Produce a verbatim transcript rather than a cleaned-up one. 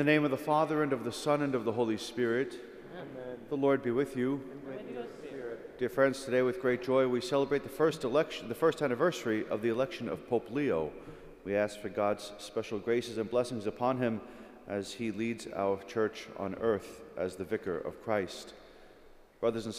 the name of the Father, and of the Son, and of the Holy Spirit. Amen. The Lord be with you. And with your spirit. Dear friends, today with great joy we celebrate the first election, the first anniversary of the election of Pope Leo. We ask for God's special graces and blessings upon him as he leads our church on earth as the vicar of Christ. Brothers and